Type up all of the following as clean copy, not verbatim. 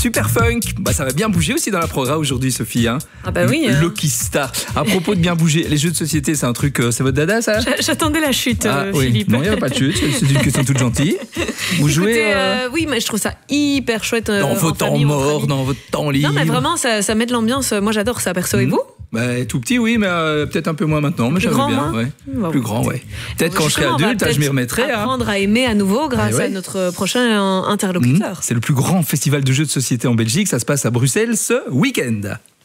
Super funk, ça va bien bouger aussi dans la programme aujourd'hui, Sophie. Hein. Ah bah oui. Lucky Star. À propos de bien bouger, les jeux de société, c'est un truc, c'est votre dada, ça? J'attendais la chute, Philippe. Non, il n'y a pas de chute, c'est une question toute gentille. Vous jouez oui, mais je trouve ça hyper chouette. Dans vos temps morts, dans votre temps libre. Non, mais vraiment, ça met de l'ambiance. Moi, j'adore ça, perso. Et vous? Tout petit, oui, mais peut-être un peu moins maintenant. Mais j'aime bien. Ouais. Plus grand, ouais. Peut-être quand je serai adulte, je m'y remettrai. Apprendre à aimer à nouveau grâce à notre prochain interlocuteur. C'est le plus grand festival de jeux de société en Belgique. Ça se passe à Bruxelles ce week-end.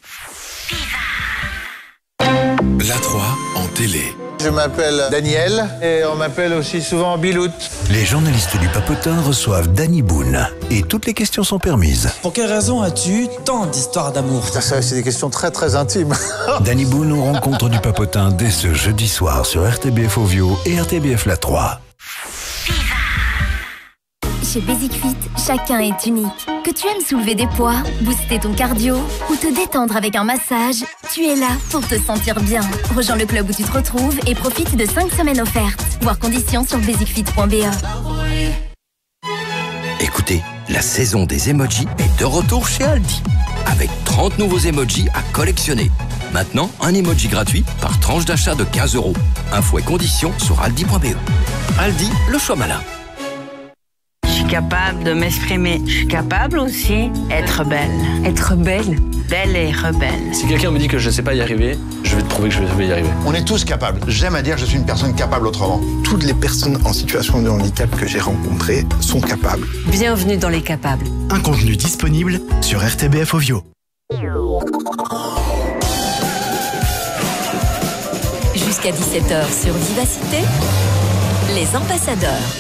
La 3 en télé. Je m'appelle Daniel et on m'appelle aussi souvent Bilout. Les journalistes du Papotin reçoivent Danny Boone et toutes les questions sont permises. Pour quelle raison as-tu tant d'histoires d'amour? Ça, c'est des questions très très intimes. Danny Boone aux rencontres du Papotin dès ce jeudi soir sur RTBF Ovio et RTBF La 3. Chez Basic Fit, chacun est unique. Que tu aimes soulever des poids, booster ton cardio ou te détendre avec un massage, tu es là pour te sentir bien. Rejoins le club où tu te retrouves et profite de 5 semaines offertes. Voir conditions sur basicfit.be. Écoutez, la saison des emojis est de retour chez Aldi. Avec 30 nouveaux emojis à collectionner. Maintenant, un emoji gratuit par tranche d'achat de 15 €. Infos et conditions sur aldi.be. Aldi, le choix malin. Je suis capable de m'exprimer. Je suis capable aussi d'être belle. Être belle? Belle et rebelle. Si quelqu'un me dit que je ne sais pas y arriver, je vais te prouver que je vais y arriver. On est tous capables. J'aime à dire que je suis une personne capable autrement. Toutes les personnes en situation de handicap que j'ai rencontrées sont capables. Bienvenue dans les capables. Un contenu disponible sur RTBF Ovio. Jusqu'à 17h sur Vivacité, les ambassadeurs.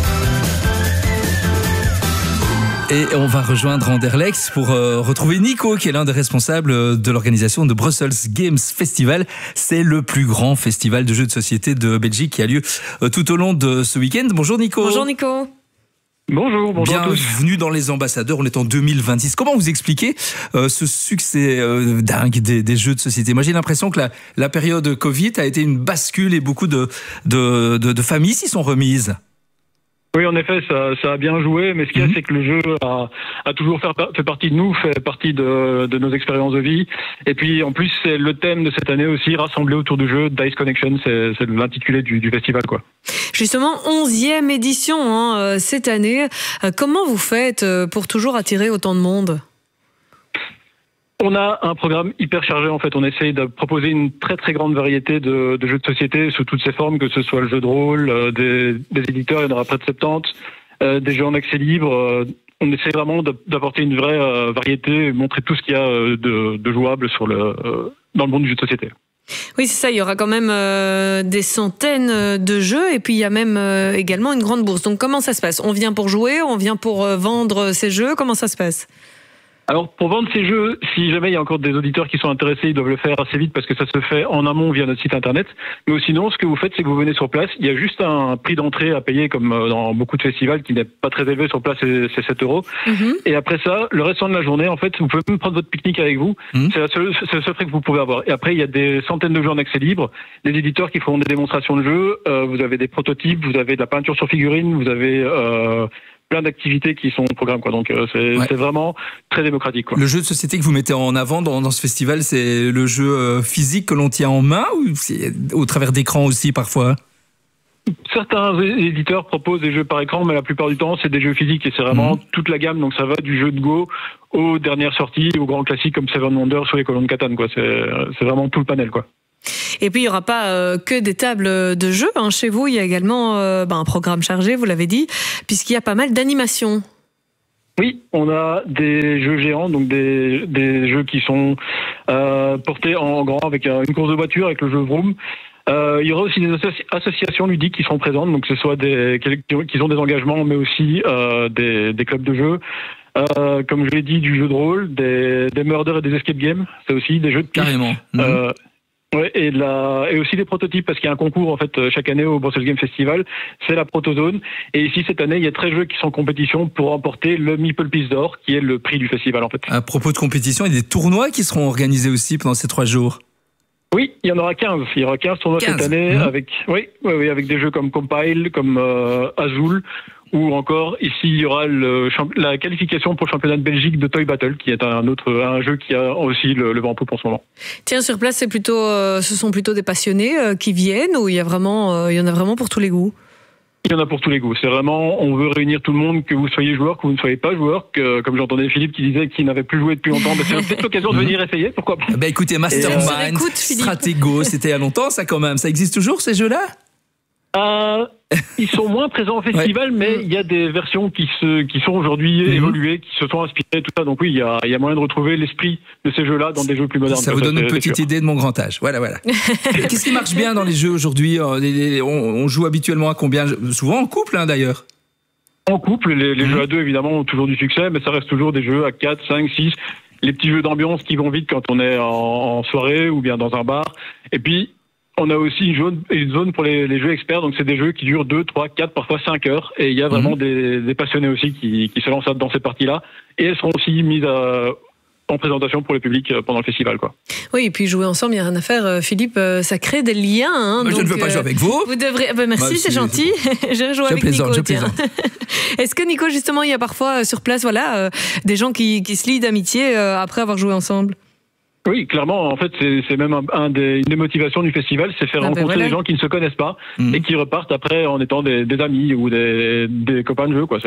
Et on va rejoindre Anderlecht pour retrouver Nico, qui est l'un des responsables de l'organisation de Brussels Games Festival. C'est le plus grand festival de jeux de société de Belgique qui a lieu tout au long de ce week-end. Bonjour Nico. Bonjour Nico. Bonjour à tous. Bienvenue dans les ambassadeurs, on est en 2026. Comment vous expliquez ce succès dingue des jeux de société? Moi j'ai l'impression que la période Covid a été une bascule et beaucoup de familles s'y sont remises. Oui, en effet, ça a bien joué, mais ce qu'il y a, c'est que le jeu a toujours fait partie de nous, fait partie de nos expériences de vie. Et puis, en plus, c'est le thème de cette année aussi, rassemblé autour du jeu Dice Connection, c'est l'intitulé du festival, quoi. Justement, 11e édition cette année. Comment vous faites pour toujours attirer autant de monde ? On a un programme hyper chargé, en fait. On essaye de proposer une très très grande variété de jeux de société sous toutes ses formes, que ce soit le jeu de rôle, des éditeurs, il y en aura près de 70, des jeux en accès libre. On essaie vraiment d'apporter une vraie variété, montrer tout ce qu'il y a de jouable dans le monde du jeu de société. Oui, c'est ça, il y aura quand même des centaines de jeux et puis il y a même également une grande bourse. Donc comment ça se passe ? On vient pour jouer, on vient pour vendre ces jeux, comment ça se passe ? Alors, pour vendre ces jeux, si jamais il y a encore des auditeurs qui sont intéressés, ils doivent le faire assez vite parce que ça se fait en amont via notre site internet. Mais sinon, ce que vous faites, c'est que vous venez sur place. Il y a juste un prix d'entrée à payer comme dans beaucoup de festivals qui n'est pas très élevé sur place, c'est 7 €. Et après ça, le restant de la journée, en fait, vous pouvez même prendre votre pique-nique avec vous. C'est le seul frais que vous pouvez avoir. Et après, il y a des centaines de jeux en accès libre, des éditeurs qui font des démonstrations de jeux. Vous avez des prototypes, vous avez de la peinture sur figurine, vous avez plein d'activités qui sont au programme, quoi. Donc c'est vraiment très démocratique, quoi. Le jeu de société que vous mettez en avant dans ce festival, c'est le jeu physique que l'on tient en main ou c'est au travers d'écran aussi parfois? Certains éditeurs proposent des jeux par écran, mais la plupart du temps, c'est des jeux physiques et c'est vraiment toute la gamme. Donc ça va du jeu de Go aux dernières sorties, aux grands classiques comme Seven Wonders sur les colonnes Catan, quoi. C'est vraiment tout le panel, quoi. Et puis il n'y aura pas que des tables de jeux chez vous, il y a également un programme chargé, vous l'avez dit, puisqu'il y a pas mal d'animations. Oui, on a des jeux géants, donc des jeux qui sont portés en grand avec une course de voiture, avec le jeu Vroom. Il y aura aussi des associations ludiques qui seront présentes, donc que ce soit qui ont des engagements, mais aussi des clubs de jeux. Comme je l'ai dit, du jeu de rôle, des murders et des escape games, c'est aussi des jeux de piste. Carrément. Ouais, et aussi des prototypes, parce qu'il y a un concours en fait chaque année au Brussels Game Festival, c'est la Protozone. Et ici cette année, il y a 13 jeux qui sont en compétition pour remporter le Meeple Piece d'or, qui est le prix du festival en fait. À propos de compétition, il y a des tournois qui seront organisés aussi pendant ces 3 jours. Oui, il y en aura 15. Il y aura 15 tournois cette année avec des jeux comme Compile, comme Azul, ou encore ici il y aura la qualification pour le championnat de Belgique de Toy Battle, qui est un jeu qui a aussi le vent en poupe en ce moment. Tiens, sur place, ce sont plutôt des passionnés qui viennent, ou il y en a vraiment pour tous les goûts? Il y en a pour tous les goûts. C'est vraiment, on veut réunir tout le monde, que vous soyez joueur, que vous ne soyez pas joueur, que, comme j'entendais Philippe qui disait qu'il n'avait plus joué depuis longtemps, c'est peut-être l'occasion de venir essayer, pourquoi pas. Écoutez, Mastermind, Stratego, c'était il y a longtemps ça quand même. Ça existe toujours ces jeux-là? Ils sont moins présents au festival, mais il y a des versions qui sont aujourd'hui évoluées, qui se sont inspirées, tout ça. Donc oui, il y a moyen de retrouver l'esprit de ces jeux-là dans des jeux plus modernes. Ça vous donne une petite idée de mon grand âge. Voilà. Qu'est-ce qui marche bien dans les jeux aujourd'hui? On joue habituellement à combien? Souvent en couple, d'ailleurs. En couple, les jeux à 2, évidemment, ont toujours du succès, mais ça reste toujours des jeux à 4, 5, 6. Les petits jeux d'ambiance qui vont vite quand on est en soirée ou bien dans un bar. Et puis, on a aussi une zone pour les jeux experts, donc c'est des jeux qui durent 2, 3, 4, parfois 5 heures. Et il y a vraiment des passionnés aussi qui se lancent dans ces parties-là. Et elles seront aussi mises en présentation pour le public pendant le festival, quoi. Oui, et puis jouer ensemble, il n'y a rien à faire. Philippe, ça crée des liens. Je ne veux pas jouer avec vous. Vous devrez. Merci, c'est gentil. Je joue avec Nico. Je plaisante. Est-ce que Nico, justement, il y a parfois sur place, des gens qui se lient d'amitié après avoir joué ensemble? Oui, clairement, en fait, c'est même une des motivations du festival, c'est faire rencontrer des gens qui ne se connaissent pas et qui repartent après en étant des amis ou des copains de jeu, quoi.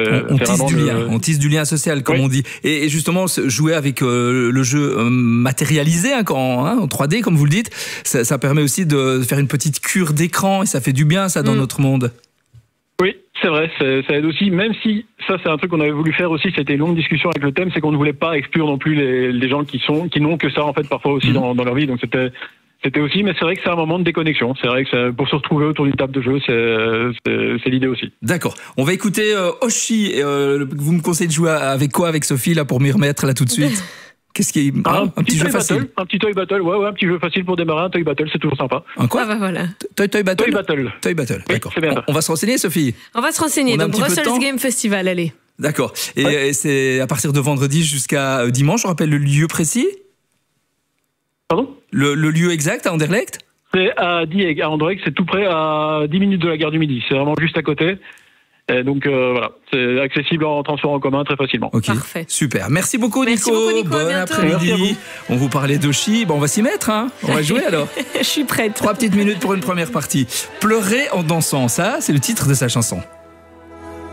On tisse du lien social, comme on dit. Et justement, jouer avec le jeu matérialisé, en 3D, comme vous le dites, ça permet aussi de faire une petite cure d'écran et ça fait du bien, ça, dans notre monde. Oui, c'est vrai, ça aide aussi, même si ça c'est un truc qu'on avait voulu faire aussi, c'était une longue discussion avec le thème, c'est qu'on ne voulait pas exclure non plus les gens qui n'ont que ça en fait parfois aussi dans leur vie, donc c'était aussi, mais c'est vrai que c'est un moment de déconnexion, c'est vrai que pour se retrouver autour d'une table de jeu, c'est l'idée aussi. D'accord, on va écouter Oshi, vous me conseillez de jouer avec quoi avec Sophie là pour m'y remettre là tout de suite? Qu'est-ce qui est un petit jeu facile? Un petit Toy Battle, un petit jeu facile pour démarrer, un Toy Battle, c'est toujours sympa. Un quoi? Voilà. Toy Battle? Toy Battle, d'accord. C'est bien. On va se renseigner, Sophie? On va se renseigner, donc Brussels Game Festival, allez. D'accord, et c'est à partir de vendredi jusqu'à dimanche, on rappelle le lieu précis? Pardon? Le lieu exact à Anderlecht? C'est à Dieg, à Anderlecht, c'est tout près, à 10 minutes de la gare du Midi, c'est vraiment juste à côté. Et donc voilà, c'est accessible en transport en commun très facilement. Ok, parfait. Super. Merci beaucoup, Nico. Bon après-midi. On vous parlait d'Oshi. On va s'y mettre, On va jouer alors. Je suis prête. 3 petites minutes pour une première partie. Pleurer en dansant, ça, c'est le titre de sa chanson.